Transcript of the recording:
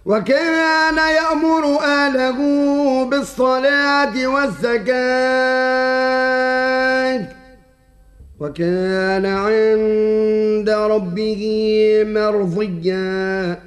وكان يأمر أهله بالصلاة والزكاة وكان عند ربه مرضيا.